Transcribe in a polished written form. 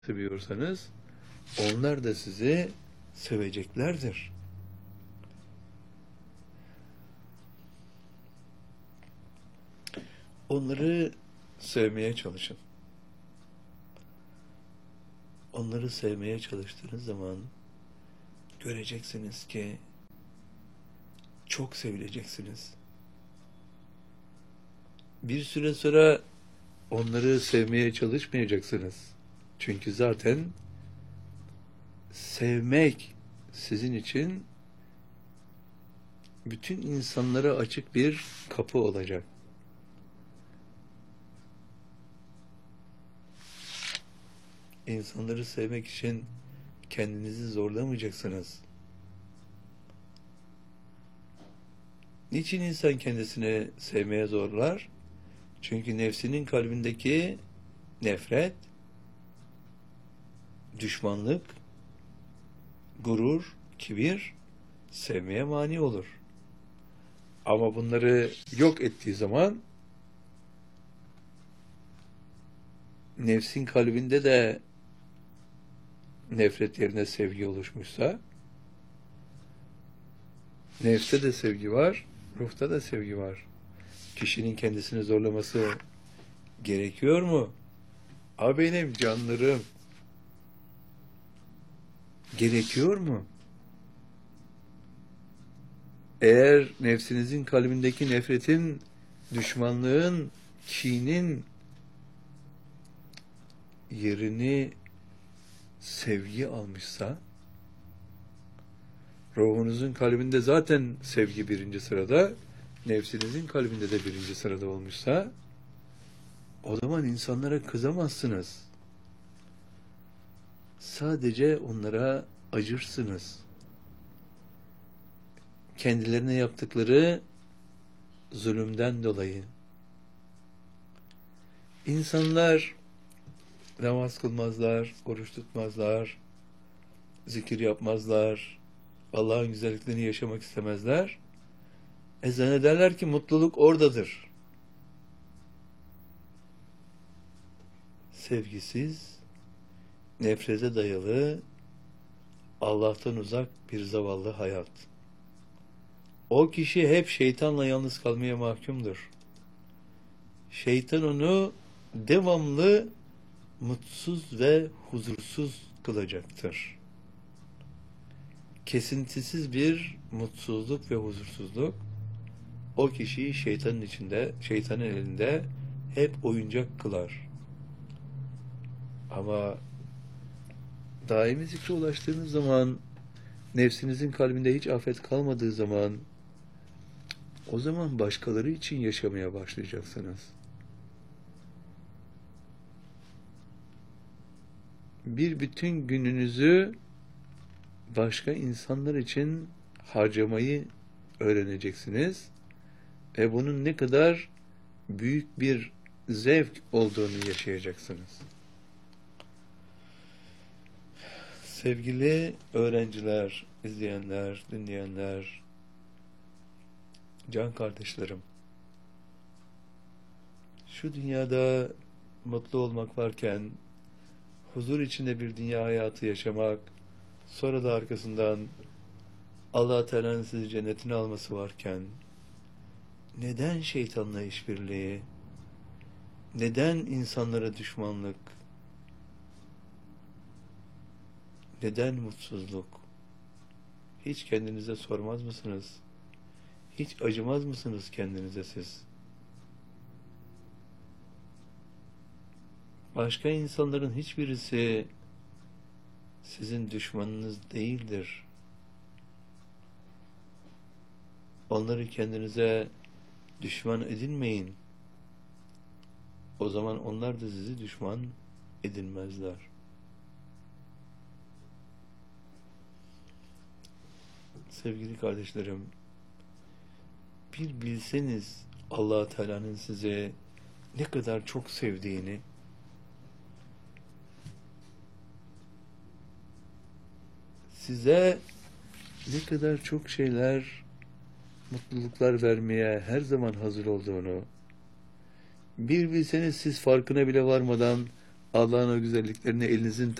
seviyorsanız onlar da sizi seveceklerdir. Onları sevmeye çalışın. Onları sevmeye çalıştığınız zaman göreceksiniz ki çok sevileceksiniz. Bir süre sonra onları sevmeye çalışmayacaksınız. Çünkü zaten sevmek sizin için bütün insanlara açık bir kapı olacak. İnsanları sevmek için kendinizi zorlamayacaksınız. Niçin insan kendisini sevmeye zorlar? Çünkü nefsinin kalbindeki nefret, düşmanlık, gurur, kibir sevmeye mani olur. Ama bunları yok ettiği zaman nefsin kalbinde de nefret yerine sevgi oluşmuşsa, nefste de sevgi var, ruhta da sevgi var. Kişinin kendisini zorlaması gerekiyor mu? Benim canlarım, gerekiyor mu? Eğer nefsinizin kalbindeki nefretin, düşmanlığın, kinin yerini sevgi almışsa, ruhunuzun kalbinde zaten sevgi birinci sırada, nefsinizin kalbinde de birinci sırada olmuşsa, o zaman insanlara kızamazsınız. Sadece onlara acırsınız. Kendilerine yaptıkları zulümden dolayı. İnsanlar namaz kılmazlar, oruç tutmazlar, zikir yapmazlar, Allah'ın güzelliklerini yaşamak istemezler. Zannederler ki mutluluk oradadır. Sevgisiz, nefrete dayalı, Allah'tan uzak bir zavallı hayat. O kişi hep şeytanla yalnız kalmaya mahkumdur. Şeytan onu devamlı mutsuz ve huzursuz kılacaktır. Kesintisiz bir mutsuzluk ve huzursuzluk o kişiyi şeytanın içinde, şeytanın elinde hep oyuncak kılar. Ama daimi zikre ulaştığınız zaman, nefsinizin kalbinde hiç afet kalmadığı zaman, o zaman başkaları için yaşamaya başlayacaksınız. Bir bütün gününüzü başka insanlar için harcamayı öğreneceksiniz ve bunun ne kadar büyük bir zevk olduğunu yaşayacaksınız. Sevgili öğrenciler, izleyenler, dinleyenler, can kardeşlerim, şu dünyada mutlu olmak varken, huzur içinde bir dünya hayatı yaşamak, sonra da arkasından Allah Teala'nın sizi cennetine alması varken, neden şeytanla işbirliği, neden insanlara düşmanlık, neden mutsuzluk? Hiç kendinize sormaz mısınız? Hiç acımaz mısınız kendinize siz? Başka insanların hiçbirisi sizin düşmanınız değildir. Onları kendinize düşman edinmeyin. O zaman onlar da sizi düşman edinmezler. Sevgili kardeşlerim, bir bilseniz Allah Teala'nın size ne kadar çok sevdiğini, size ne kadar çok şeyler, mutluluklar vermeye her zaman hazır olduğunu, bir bilseniz siz farkına bile varmadan Allah'ın o güzelliklerini elinizin